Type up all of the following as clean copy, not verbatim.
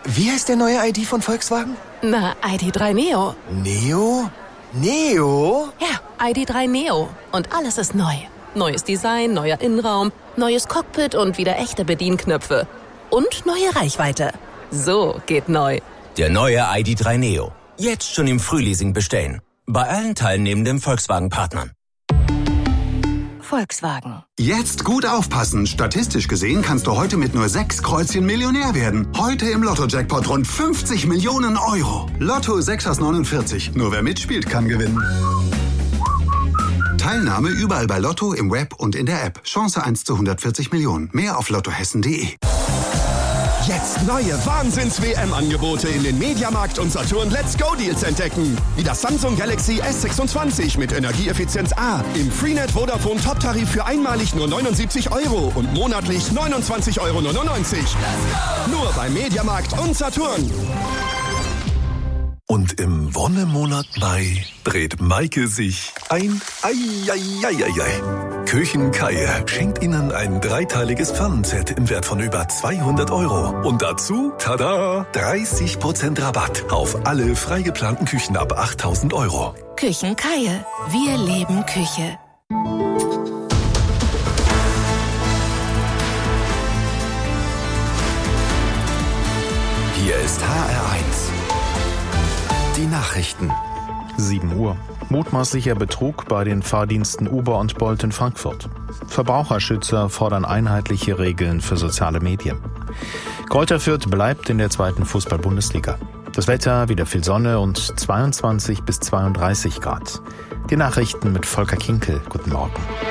Wie heißt der neue ID von Volkswagen? Na, ID.3 Neo. Neo? Neo? Ja, ID.3 Neo. Und alles ist neu. Neues Design, neuer Innenraum, neues Cockpit und wieder echte Bedienknöpfe. Und neue Reichweite. So geht neu. Der neue ID.3 Neo. Jetzt schon im Frühleasing bestellen. Bei allen teilnehmenden Volkswagen-Partnern. Volkswagen. Jetzt gut aufpassen. Statistisch gesehen kannst du heute mit nur 6 Kreuzchen Millionär werden. Heute im Lotto-Jackpot rund 50 Millionen Euro. Lotto 6 aus 49. Nur wer mitspielt, kann gewinnen. Teilnahme überall bei Lotto, im Web und in der App. Chance 1 zu 140 Millionen. Mehr auf lottohessen.de. Jetzt neue Wahnsinns-WM-Angebote in den Mediamarkt und Saturn Let's Go-Deals entdecken. Wie das Samsung Galaxy S26 mit Energieeffizienz A im Freenet Vodafone Top-Tarif für einmalig nur 79 € und monatlich 29,99 €. Nur bei Mediamarkt und Saturn. Und im Wonnemonat Mai dreht Maike sich ein Eieieiei. Küchenkeier schenkt Ihnen ein 3-teiliges Pfannenset im Wert von über 200 €. Und dazu, tada, 30% Rabatt auf alle frei geplanten Küchen ab 8.000 €. Küchenkeier. Wir leben Küche. Hier ist HR1. Die Nachrichten. 7 Uhr. Mutmaßlicher Betrug bei den Fahrdiensten Uber und Bolt in Frankfurt. Verbraucherschützer fordern einheitliche Regeln für soziale Medien. Greuther Fürth bleibt in der 2. Fußball-Bundesliga. Das Wetter, wieder viel Sonne und 22 bis 32 Grad. Die Nachrichten mit Volker Kinkel. Guten Morgen.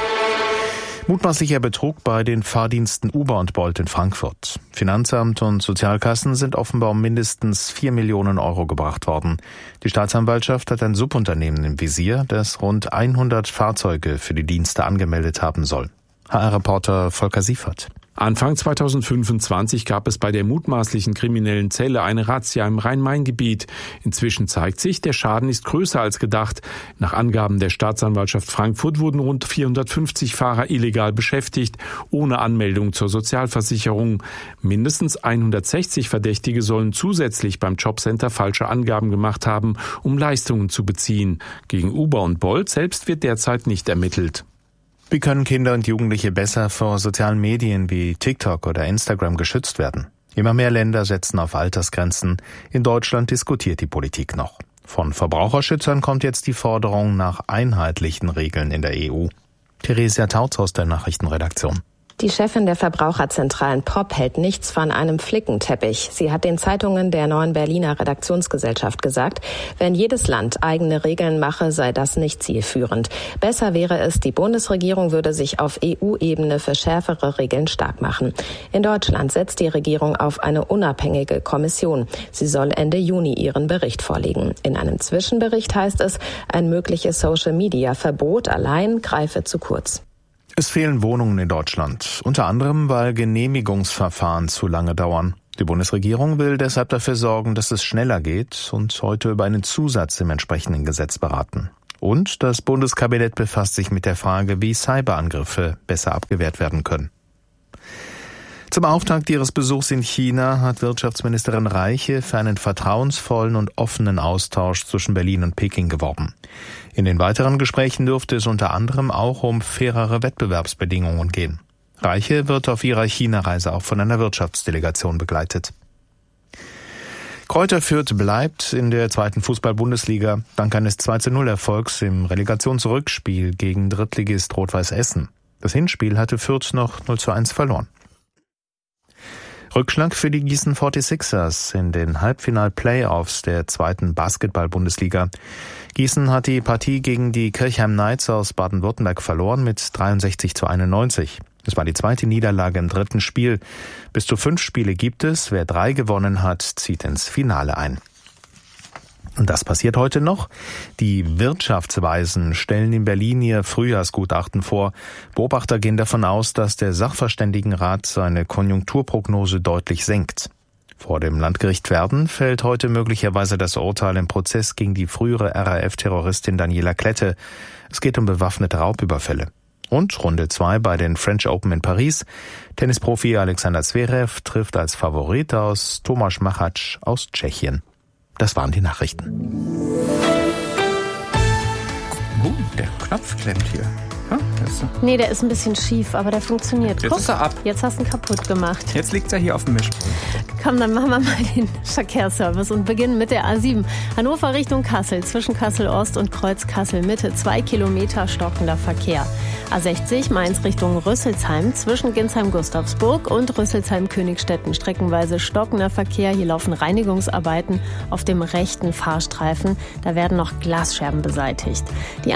Mutmaßlicher Betrug bei den Fahrdiensten Uber und Bolt in Frankfurt. Finanzamt und Sozialkassen sind offenbar um mindestens 4 Millionen € gebracht worden. Die Staatsanwaltschaft hat ein Subunternehmen im Visier, das rund 100 Fahrzeuge für die Dienste angemeldet haben soll. HR-Reporter Volker Siefert. Anfang 2025 gab es bei der mutmaßlichen kriminellen Zelle eine Razzia im Rhein-Main-Gebiet. Inzwischen zeigt sich, der Schaden ist größer als gedacht. Nach Angaben der Staatsanwaltschaft Frankfurt wurden rund 450 Fahrer illegal beschäftigt, ohne Anmeldung zur Sozialversicherung. Mindestens 160 Verdächtige sollen zusätzlich beim Jobcenter falsche Angaben gemacht haben, um Leistungen zu beziehen. Gegen Uber und Bolt selbst wird derzeit nicht ermittelt. Wie können Kinder und Jugendliche besser vor sozialen Medien wie TikTok oder Instagram geschützt werden? Immer mehr Länder setzen auf Altersgrenzen. In Deutschland diskutiert die Politik noch. Von Verbraucherschützern kommt jetzt die Forderung nach einheitlichen Regeln in der EU. Theresia Tautz aus der Nachrichtenredaktion. Die Chefin der Verbraucherzentralen POP hält nichts von einem Flickenteppich. Sie hat den Zeitungen der Neuen Berliner Redaktionsgesellschaft gesagt, wenn jedes Land eigene Regeln mache, sei das nicht zielführend. Besser wäre es, die Bundesregierung würde sich auf EU-Ebene für schärfere Regeln stark machen. In Deutschland setzt die Regierung auf eine unabhängige Kommission. Sie soll Ende Juni ihren Bericht vorlegen. In einem Zwischenbericht heißt es, ein mögliches Social-Media-Verbot allein greife zu kurz. Es fehlen Wohnungen in Deutschland, unter anderem, weil Genehmigungsverfahren zu lange dauern. Die Bundesregierung will deshalb dafür sorgen, dass es schneller geht und heute über einen Zusatz im entsprechenden Gesetz beraten. Und das Bundeskabinett befasst sich mit der Frage, wie Cyberangriffe besser abgewehrt werden können. Zum Auftakt ihres Besuchs in China hat Wirtschaftsministerin Reiche für einen vertrauensvollen und offenen Austausch zwischen Berlin und Peking geworben. In den weiteren Gesprächen dürfte es unter anderem auch um fairere Wettbewerbsbedingungen gehen. Reiche wird auf ihrer China-Reise auch von einer Wirtschaftsdelegation begleitet. Greuther Fürth bleibt in der 2. Fußball-Bundesliga dank eines 2:0-Erfolgs im Relegationsrückspiel gegen Drittligist Rot-Weiß Essen. Das Hinspiel hatte Fürth noch 0:1 verloren. Rückschlag für die Gießen 46ers in den Halbfinal-Playoffs der 2. Basketball-Bundesliga. Gießen hat die Partie gegen die Kirchheim Knights aus Baden-Württemberg verloren mit 63:91. Es war die 2. Niederlage im 3. Spiel. Bis zu 5 Spiele gibt es. Wer 3 gewonnen hat, zieht ins Finale ein. Und das passiert heute noch. Die Wirtschaftsweisen stellen in Berlin ihr Frühjahrsgutachten vor. Beobachter gehen davon aus, dass der Sachverständigenrat seine Konjunkturprognose deutlich senkt. Vor dem Landgericht Verden fällt heute möglicherweise das Urteil im Prozess gegen die frühere RAF-Terroristin Daniela Klette. Es geht um bewaffnete Raubüberfälle. Und Runde 2 bei den French Open in Paris. Tennisprofi Alexander Zverev trifft als Favorit aus Tomáš Machač aus Tschechien. Das waren die Nachrichten. Der Knopf klemmt hier. Nee, der ist ein bisschen schief, aber der funktioniert. Jetzt ist er ab. Jetzt hast du ihn kaputt gemacht. Jetzt liegt er hier auf dem Mischpult. Komm, dann machen wir mal den Verkehrsservice und beginnen mit der A7. Hannover Richtung Kassel, zwischen Kassel-Ost und Kreuz Kassel-Mitte, 2 Kilometer stockender Verkehr. A60 Mainz Richtung Rüsselsheim, zwischen Ginsheim-Gustavsburg und Rüsselsheim-Königstetten, streckenweise stockender Verkehr. Hier laufen Reinigungsarbeiten auf dem rechten Fahrstreifen. Da werden noch Glasscherben beseitigt. Die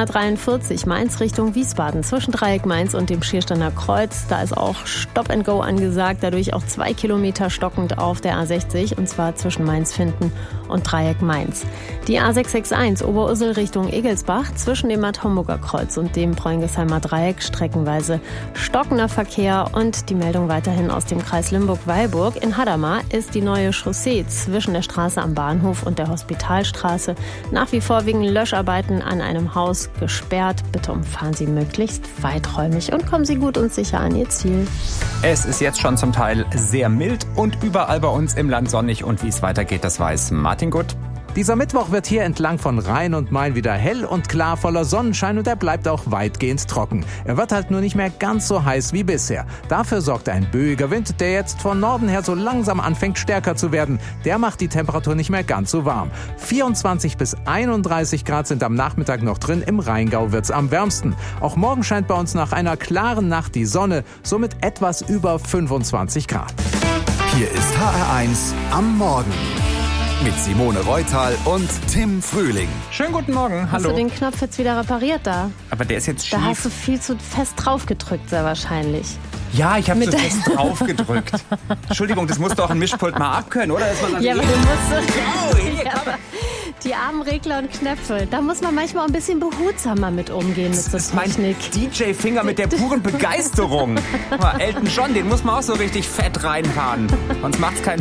A643 Mainz Richtung Wiesbaden, zwischen Dreieck Mainz und dem Schiersteiner Kreuz. Da ist auch Stop and Go angesagt, dadurch auch 2 Kilometer stockend auf der A60, und zwar zwischen Mainz-Finden und Dreieck Mainz. Die A661 Oberursel Richtung Egelsbach, zwischen dem Bad Homburger Kreuz und dem Preungesheimer Dreieck, streckenweise stockender Verkehr. Und die Meldung weiterhin aus dem Kreis Limburg-Weilburg. In Hadamar ist die neue Chaussee zwischen der Straße am Bahnhof und der Hospitalstraße nach wie vor wegen Löscharbeiten an einem Haus gesperrt. Bitte umfahren Sie möglichst weiträumig und kommen Sie gut und sicher an Ihr Ziel. Es ist jetzt schon zum Teil sehr mild und überall bei uns im Land sonnig. Und wie es weitergeht, das weiß Martin Gutt. Dieser Mittwoch wird hier entlang von Rhein und Main wieder hell und klar, voller Sonnenschein, und er bleibt auch weitgehend trocken. Er wird halt nur nicht mehr ganz so heiß wie bisher. Dafür sorgt ein böiger Wind, der jetzt von Norden her so langsam anfängt stärker zu werden. Der macht die Temperatur nicht mehr ganz so warm. 24 bis 31 Grad sind am Nachmittag noch drin, im Rheingau wird's am wärmsten. Auch morgen scheint bei uns nach einer klaren Nacht die Sonne, somit etwas über 25 Grad. Hier ist HR1 am Morgen. Mit Simone Reutal und Tim Frühling. Schönen guten Morgen, hallo. Hast du den Knopf jetzt wieder repariert da? Aber der ist jetzt schief. Da hast du viel zu fest drauf gedrückt, sehr wahrscheinlich. Ja, ich habe so fest drauf gedrückt. Entschuldigung, das musst du auch ein Mischpult mal abkönnen, oder? Dass man dann Ja, aber du musst... Ja, aber die armen Regler und Knöpfe, da muss man manchmal auch ein bisschen behutsamer mit umgehen mit so das ist mein Technik. DJ-Finger mit der puren Begeisterung. Elton John, den muss man auch so richtig fett reinfahren. Sonst macht's keinen